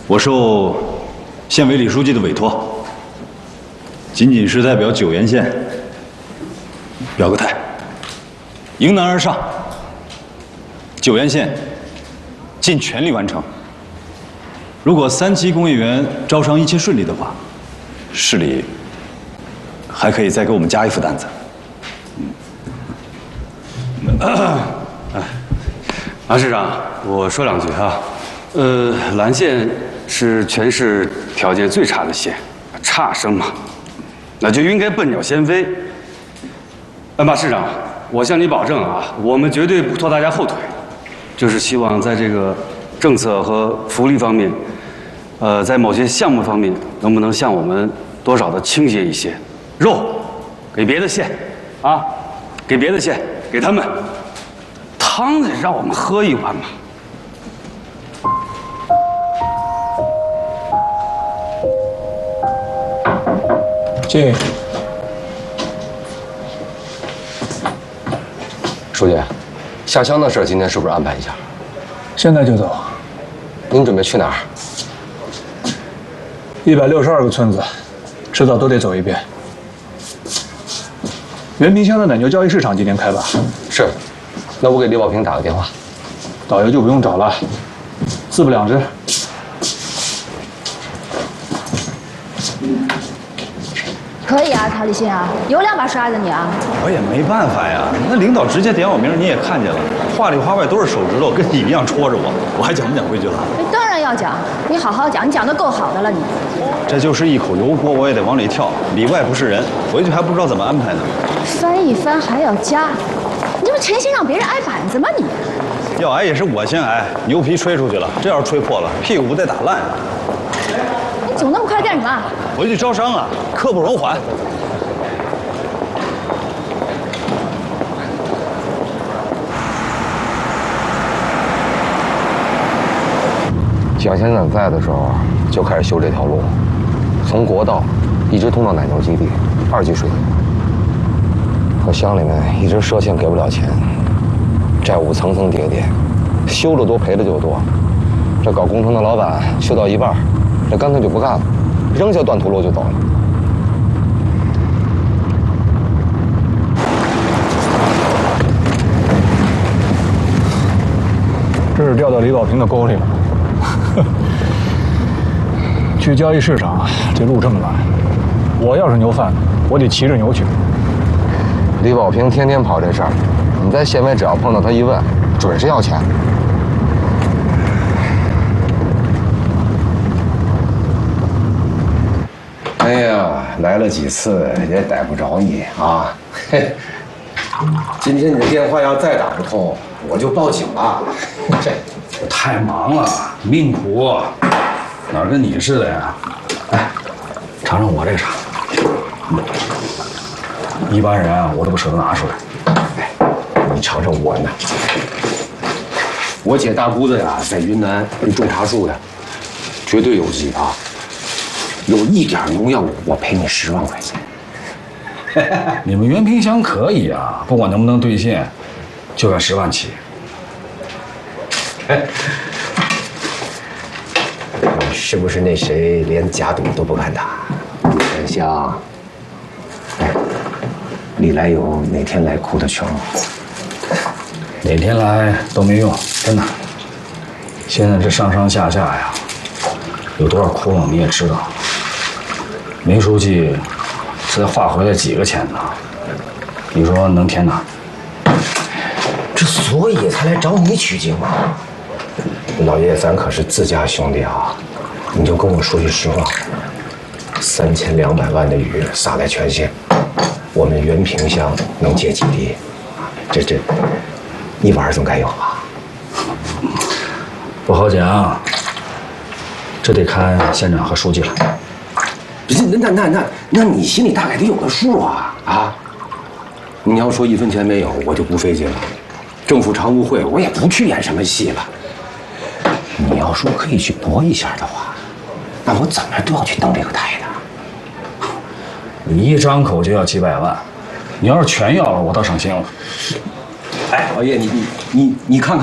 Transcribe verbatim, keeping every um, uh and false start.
我受县委李书记的委托，仅仅是代表九原县表个态，迎难而上。九原县尽全力完成。如果三期工业园招商一切顺利的话，市里还可以再给我们加一副担子。 哎，马市长，我说两句啊。呃，兰县是全市条件最差的县，差生嘛，那就应该笨鸟先飞。呃，马市长，我向你保证啊，我们绝对不拖大家后腿，就是希望在这个政策和福利方面，呃，在某些项目方面，能不能向我们多少的倾斜一些？肉给别的县，啊，给别的县，给他们。汤得让我们喝一碗嘛。 进。 书记，下乡的事今天是不是安排一下？ 现在就走。 您准备去哪儿？ 一百六十二个村子，迟早都得走一遍。原平乡的奶牛交易市场今天开吧？ 是。那我给李保平打个电话。 导游就不用找了，四不两只。 可以啊，陶立新啊，有两把刷子你啊。 我也没办法呀，那领导直接点我名，你也看见了，话里话外都是手指头，跟你一样戳着我，我还讲不讲规矩了？ 当然要讲，你好好讲，你讲的够好的了你。 这就是一口油锅，我也得往里跳，里外不是人，回去还不知道怎么安排呢。 翻一翻还要加，你这不诚心让别人挨板子吗你？ 要挨也是我先挨，牛皮吹出去了，这要是吹破了，屁股不得打烂啊！ 你走那么快干什么？ 回去招商啊，刻不容缓。 蒋先生在的时候就开始修这条路，从国道一直通到奶牛基地，二级水。可乡里面一直赊欠给不了钱，债务层层叠叠，修的多赔的就多。这搞工程的老板修到一半，这干脆就不干了，扔下断头路就走了。 这是掉到李保平的沟里了。去交易市场，这路这么难，我要是牛贩子，我得骑着牛去。 李保平天天跑这事儿，你在县委只要碰到他一问，准是要钱。 哎呀，来了几次也逮不着你啊！嘿，今天你的电话要再打不通，我就报警了。这我太忙了，命苦，哪跟你似的呀？哎，尝尝我这个茶，一般人啊，我都不舍得拿出来。 哎，你尝尝我呢。我姐大姑子呀，在云南种茶树的，绝对有机啊。有一点农药，我赔你十万块钱。 你们原平乡可以啊，不管能不能兑现，就按十万起。 你是不是那谁连假赌都不敢打？原乡，哎，李来友哪天来哭的穷？ 哪天来都没用，真的。现在这上上下下呀，有多少窟窿你也知道。梅书记是才划回来几个钱呢？你说能填哪？ 这所以才来找你取经嘛。老爷，咱可是自家兄弟啊，你就跟我说句实话，三千两百万的雨洒在全县，我们原平乡能借几滴？这这，一碗总该有吧？ 不好讲，这得看县长和书记了。 不是，那那那那，那你心里大概得有个数啊啊！你要说一分钱没有，我就不费劲了。政府常务会我也不去演什么戏了。你要说可以去搏一下的话，那我怎么都要去登这个台的。 你一张口就要几百万，你要是全要了，我倒省心了。 哎，老爷，你你你你看看。